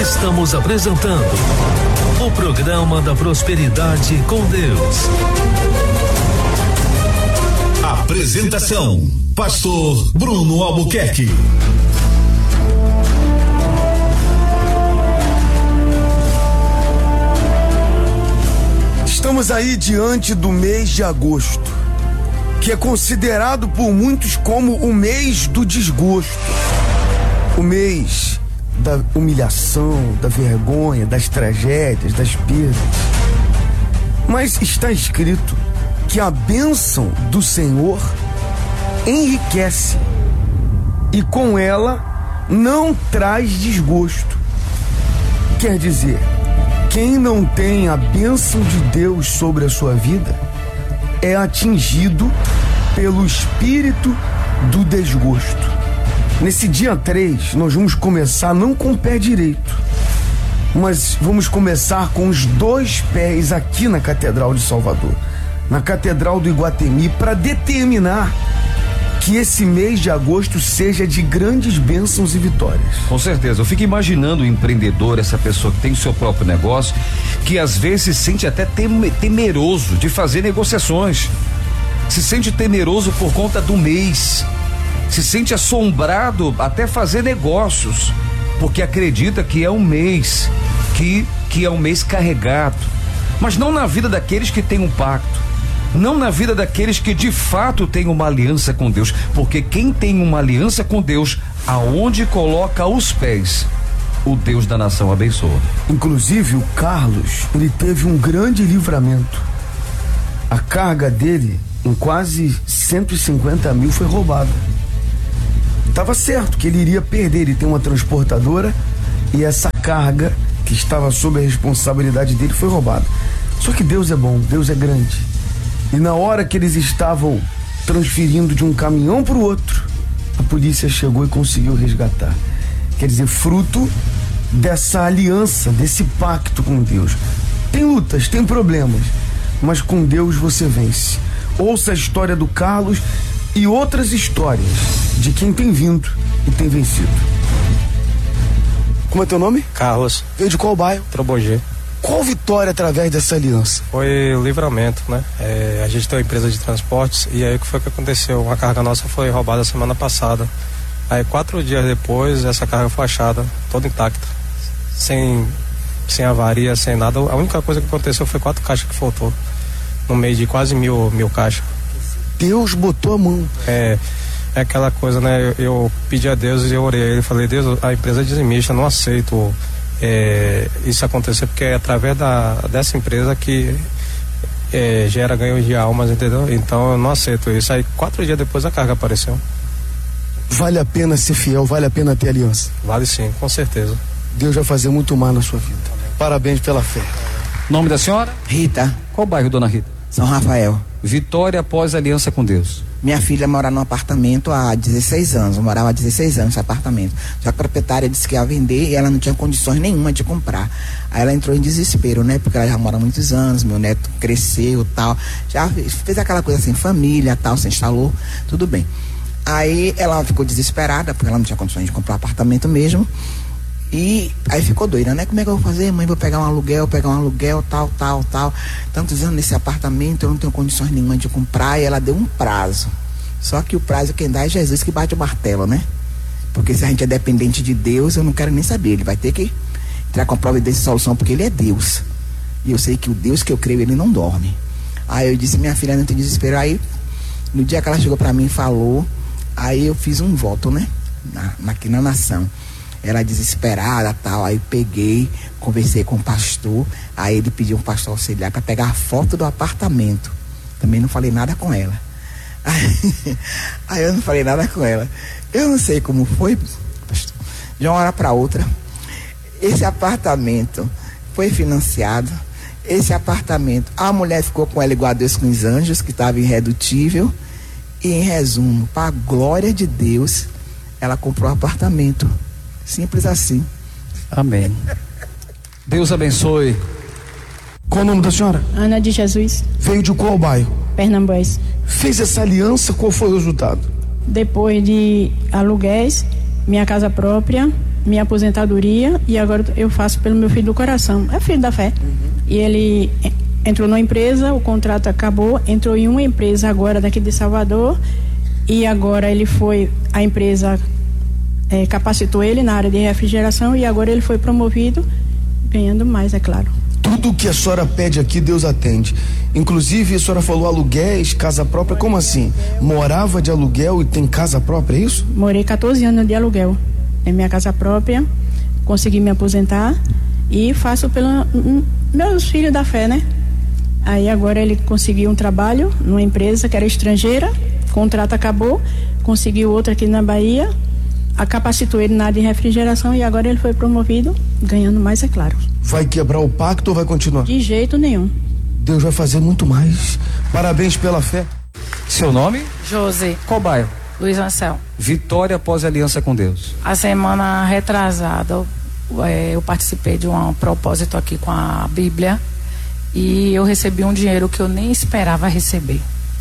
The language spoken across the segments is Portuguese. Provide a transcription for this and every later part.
Estamos apresentando o programa da Prosperidade com Deus. Apresentação: Pastor Bruno Albuquerque. Estamos aí diante do mês de agosto, que é considerado por muitos como o mês do desgosto, o mês da humilhação, da vergonha, das tragédias, das perdas. Mas está escrito que a bênção do Senhor enriquece e com ela não traz desgosto. Quer dizer, quem não tem a bênção de Deus sobre a sua vida é atingido pelo espírito do desgosto. Nesse dia 3, nós vamos começar não com o pé direito, mas vamos começar com os 2 pés aqui na Catedral de Salvador, na Catedral do Iguatemi, para determinar que esse mês de agosto seja de grandes bênçãos e vitórias. Com certeza, eu fico imaginando o empreendedor, essa pessoa que tem o seu próprio negócio, que às vezes se sente até temeroso de fazer negociações, se sente temeroso por conta do mês, se sente assombrado até fazer negócios, porque acredita que é um mês, que é um mês carregado, mas não na vida daqueles que têm um pacto, não na vida daqueles que de fato têm uma aliança com Deus, porque quem tem uma aliança com Deus, aonde coloca os pés, o Deus da nação abençoa. Inclusive o Carlos, ele teve um grande livramento. A carga dele, em quase 150 mil, foi roubada. Estava certo que ele iria perder, ele tem uma transportadora e essa carga que estava sob a responsabilidade dele foi roubada. Só que Deus é bom, Deus é grande. E na hora que eles estavam transferindo de um caminhão para o outro, a polícia chegou e conseguiu resgatar. Quer dizer, fruto dessa aliança, desse pacto com Deus. Tem lutas, tem problemas, mas com Deus você vence. Ouça a história do Carlos e outras histórias de quem tem vindo e tem vencido. Como é teu nome? Carlos. Veio de qual bairro? Trobogê. Qual vitória através dessa aliança? Foi o livramento, né? A gente tem uma empresa de transportes e aí o que foi que aconteceu? Uma carga nossa foi roubada semana passada. Aí 4 dias depois essa carga foi achada toda intacta, sem avaria, sem nada. A única coisa que aconteceu foi 4 caixas que faltou, no meio de quase mil caixas. Deus botou a mão. É aquela coisa, né? Eu pedi a Deus e eu orei a ele, falei: Deus, a empresa é dizimista, não aceito isso acontecer, porque é através dessa empresa que gera ganho de almas, entendeu? Então eu não aceito isso. Aí 4 dias depois a carga apareceu. Vale a pena ser fiel, vale a pena ter aliança. Vale sim, com certeza. Deus vai fazer muito mais na sua vida. Parabéns pela fé. Nome da senhora? Rita. Qual bairro, dona Rita? São Rafael. Vitória após aliança com Deus. Minha filha mora num apartamento há 16 anos, eu morava há 16 anos nesse apartamento. Só que a proprietária disse que ia vender e ela não tinha condições nenhuma de comprar. Aí ela entrou em desespero, né? Porque ela já mora há muitos anos, meu neto cresceu e tal. Já fez aquela coisa assim, família tal, se instalou, tudo bem. Aí ela ficou desesperada, porque ela não tinha condições de comprar apartamento mesmo. E aí ficou doida, né? Como é que eu vou fazer, mãe? Vou pegar um aluguel, tal. Tantos anos nesse apartamento, eu não tenho condições nenhuma de comprar. E ela deu um prazo. Só que o prazo quem dá é Jesus que bate o martelo, né? Porque se a gente é dependente de Deus, eu não quero nem saber. Ele vai ter que entrar com a providência e solução, porque ele é Deus. E eu sei que o Deus que eu creio, ele não dorme. Aí eu disse: minha filha, não tem desespero. Aí, no dia que ela chegou pra mim e falou, aí eu fiz um voto, né? Aqui na nação. Ela desesperada, tal, aí peguei, conversei com o pastor, aí ele pediu um pastor auxiliar para pegar a foto do apartamento. Também não falei nada com ela. Aí eu não falei nada com ela. Eu não sei como foi, pastor, de uma hora para outra, esse apartamento foi financiado. Esse apartamento, a mulher ficou com ela igual a Deus com os anjos, que estava irredutível. E em resumo, para a glória de Deus, ela comprou o apartamento. Simples assim. Amém. Deus abençoe. Qual o nome da senhora? Ana de Jesus. Veio de qual bairro? Pernambués. Fez essa aliança, qual foi o resultado? Depois de aluguéis, minha casa própria, minha aposentadoria e agora eu faço pelo meu filho do coração. É filho da fé. E ele entrou numa empresa, o contrato acabou, entrou em uma empresa agora daqui de Salvador e agora a empresa capacitou ele na área de refrigeração e agora ele foi promovido, ganhando mais, é claro. Tudo que a senhora pede aqui, Deus atende. Inclusive, a senhora falou aluguéis, casa própria, como assim? Morava de aluguel e tem casa própria, é isso? Morei 14 anos de aluguel. Tem minha casa própria, consegui me aposentar e faço pelos meus filhos da fé, né? Aí agora ele conseguiu um trabalho numa empresa que era estrangeira, o contrato acabou, conseguiu outro aqui na Bahia, capacitou ele na área de refrigeração e agora ele foi promovido, ganhando mais, é claro. Vai quebrar o pacto ou vai continuar? De jeito nenhum. Deus vai fazer muito mais. Parabéns pela fé. Seu nome? Josi. Qual bairro? Luiz Ansel. Vitória após aliança com Deus. A semana retrasada eu participei de um propósito aqui com a Bíblia e eu recebi um dinheiro que eu nem esperava receber.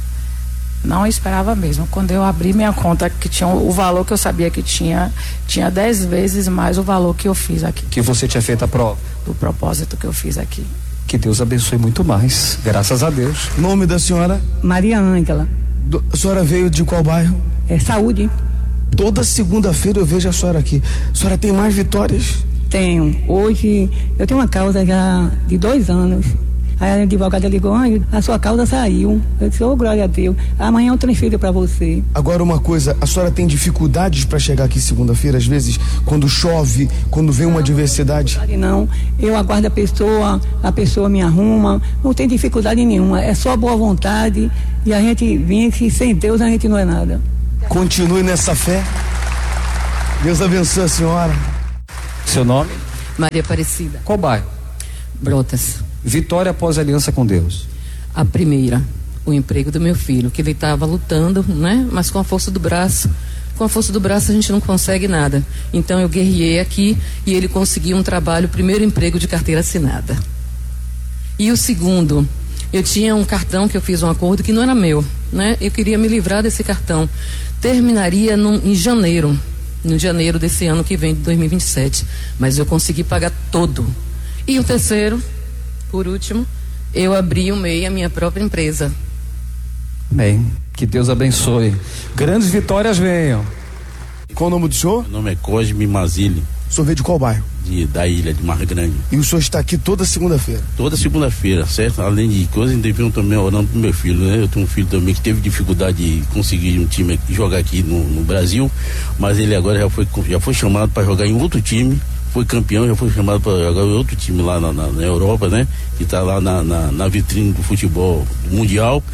Não esperava mesmo. Quando eu abri minha conta, que tinha o valor que eu sabia que tinha 10 vezes mais o valor que eu fiz aqui. Que você tinha feito a prova? Do propósito que eu fiz aqui. Que Deus abençoe muito mais, graças a Deus. Nome da senhora? Maria Ângela. A senhora veio de qual bairro? Saúde. Toda segunda-feira eu vejo a senhora aqui. A senhora tem mais vitórias? Tenho. Hoje eu tenho uma causa já de 2 anos. Aí a advogada ligou, a sua causa saiu. Eu disse, glória a Deus, amanhã eu transfiro para você. Agora uma coisa, a senhora tem dificuldades para chegar aqui segunda-feira, às vezes, quando chove, quando vem uma adversidade? Não, eu aguardo a pessoa me arruma, não tem dificuldade nenhuma, é só boa vontade e a gente vence, sem Deus a gente não é nada. Continue nessa fé. Deus abençoe a senhora. Seu nome? Maria Aparecida. Qual bairro? Brotas. Vitória após aliança com Deus. A primeira, o emprego do meu filho, que ele estava lutando, né? Mas com a força do braço. Com a força do braço a gente não consegue nada. Então eu guerriei aqui e ele conseguiu um trabalho, primeiro emprego de carteira assinada. E o segundo, eu tinha um cartão que eu fiz um acordo que não era meu, né? Eu queria me livrar desse cartão. Terminaria em janeiro. No janeiro desse ano que vem, de 2027. Mas eu consegui pagar todo. E o terceiro, por último, eu abri o MEI, a minha própria empresa. Bem, que Deus abençoe. Grandes vitórias venham. Qual o nome do senhor? Meu nome é Cosme Mazili. O senhor veio de qual bairro? Da ilha de Mar Grande. E o senhor está aqui toda segunda-feira? Toda segunda-feira, certo? Além de coisas, deviam também orando pro meu filho, né? Eu tenho um filho também que teve dificuldade de conseguir um time aqui, jogar aqui no Brasil, mas ele agora já foi chamado para jogar em outro time. Foi campeão, já foi chamado para jogar em outro time lá na Europa, né? Que está lá na vitrine do futebol mundial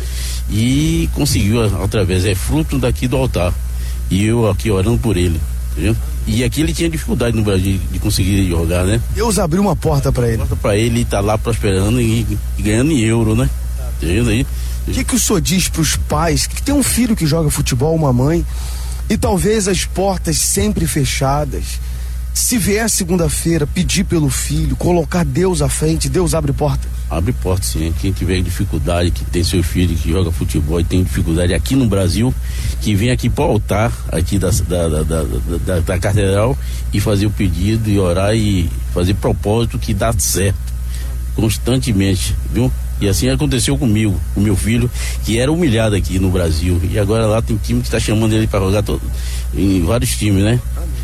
e conseguiu através, fruto daqui do altar. E eu aqui orando por ele, entendeu? E aqui ele tinha dificuldade no Brasil de conseguir jogar, né? Deus abriu uma porta para ele. Porta para ele, tá lá prosperando e ganhando em euro, né? Entendeu aí? O que o senhor diz para os pais que tem um filho que joga futebol, uma mãe, e talvez as portas sempre fechadas? Se vier segunda-feira, pedir pelo filho, colocar Deus à frente, Deus abre porta? Abre porta, sim. Quem tiver dificuldade, que tem seu filho que joga futebol e tem dificuldade aqui no Brasil, que vem aqui para o altar, aqui da catedral, e fazer o pedido e orar e fazer propósito que dá certo, constantemente, viu? E assim aconteceu comigo, com meu filho, que era humilhado aqui no Brasil. E agora lá tem time que está chamando ele para jogar em vários times, né?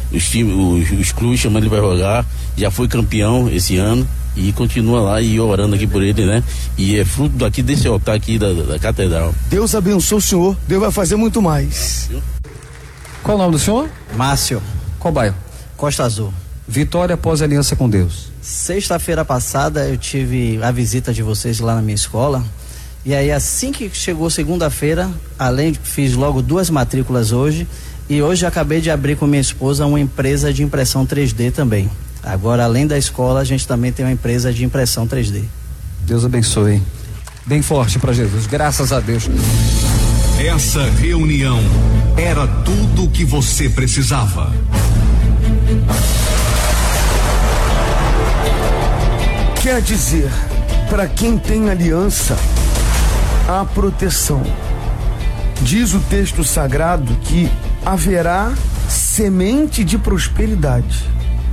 Os clubes chamando ele para jogar, já foi campeão esse ano e continua lá e orando aqui por ele, né? E é fruto daqui desse altar aqui da catedral. Deus abençoe o senhor, Deus vai fazer muito mais. Qual o nome do senhor? Márcio. Qual bairro? Costa Azul. Vitória após aliança com Deus. Sexta-feira passada eu tive a visita de vocês lá na minha escola. E aí assim que chegou segunda-feira, fiz logo 2 matrículas hoje. E hoje acabei de abrir com minha esposa uma empresa de impressão 3D também. Agora, além da escola, a gente também tem uma empresa de impressão 3D. Deus abençoe. Bem forte para Jesus, graças a Deus. Essa reunião era tudo o que você precisava. Quer dizer, para quem tem aliança, há proteção. Diz o texto sagrado que haverá semente de prosperidade.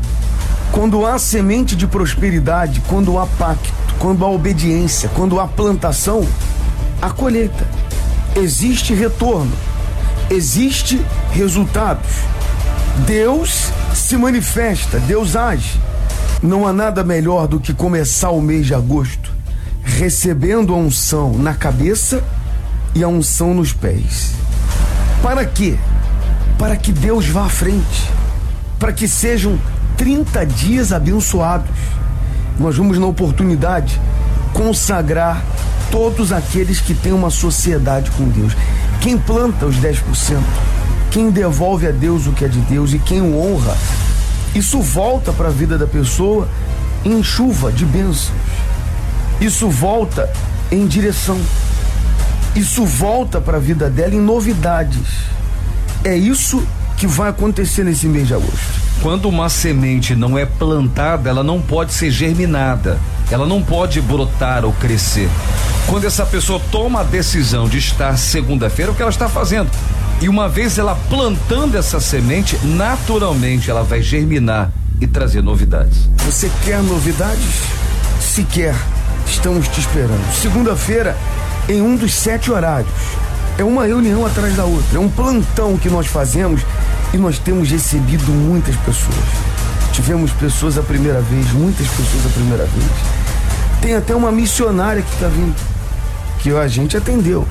Quando há semente de prosperidade, quando há pacto, quando há obediência, quando há plantação, há colheita. Existe retorno, existe resultados. Deus se manifesta, Deus age. Não há nada melhor do que começar o mês de agosto recebendo a unção na cabeça e a unção nos pés. Para quê? Para que Deus vá à frente, para que sejam 30 dias abençoados. Nós vamos, na oportunidade, consagrar todos aqueles que têm uma sociedade com Deus. Quem planta os 10%, quem devolve a Deus o que é de Deus e quem o honra, isso volta para a vida da pessoa em chuva de bênçãos. Isso volta em direção. Isso volta para a vida dela em novidades. É isso que vai acontecer nesse mês de agosto. Quando uma semente não é plantada, ela não pode ser germinada, ela não pode brotar ou crescer. Quando essa pessoa toma a decisão de estar segunda-feira, o que ela está fazendo? E uma vez ela plantando essa semente, naturalmente ela vai germinar e trazer novidades. Você quer novidades? Se quer, estamos te esperando. Segunda-feira, em um dos 7 horários. É uma reunião atrás da outra, é um plantão que nós fazemos e nós temos recebido muitas pessoas. Tivemos pessoas a primeira vez, muitas pessoas a primeira vez. Tem até uma missionária que está vindo, que a gente atendeu.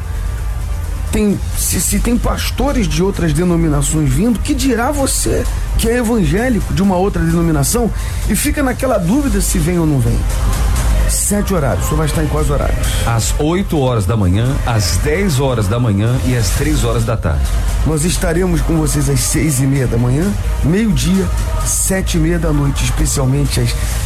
Se tem pastores de outras denominações vindo, que dirá você que é evangélico de uma outra denominação e fica naquela dúvida se vem ou não vem. 7 horários, o senhor vai estar em quais horários? Às 8 horas da manhã, às 10 horas da manhã e às 3 horas da tarde. Nós estaremos com vocês às 6:30 da manhã, meio-dia, 7:30 da noite, especialmente às